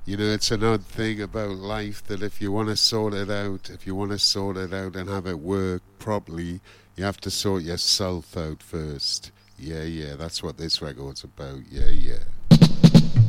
You know, it's an odd thing about life that if you want to sort it out, and have it work properly, you have to sort yourself out first. Yeah, yeah, that's what this record's about. Yeah, yeah.